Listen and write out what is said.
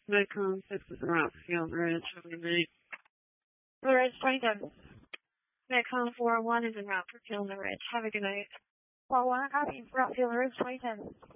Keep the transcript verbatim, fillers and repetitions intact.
Macon six is en route for Field Ridge. Have a good night. Field Ridge twenty-seven. Macon four one is en route for Field Ridge. Have a good night. four one, copy. Route Field Ridge twenty-seven.